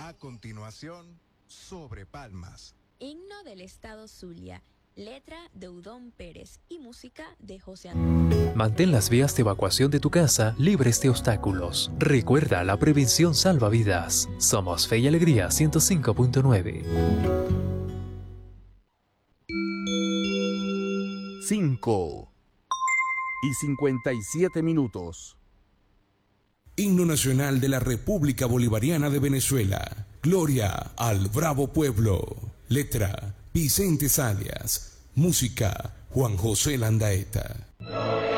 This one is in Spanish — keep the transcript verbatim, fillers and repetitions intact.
A continuación, Sobre Palmas. Himno del Estado Zulia. Letra de Udón Pérez y música de José Antonio. Mantén las vías de evacuación de tu casa libres de obstáculos. Recuerda, la prevención salva vidas. Somos Fe y Alegría ciento cinco punto nueve. cinco y cincuenta y siete minutos. Himno nacional de la República Bolivariana de Venezuela. Gloria al bravo pueblo. Letra: Vicente Salias. Música: Juan José Landaeta.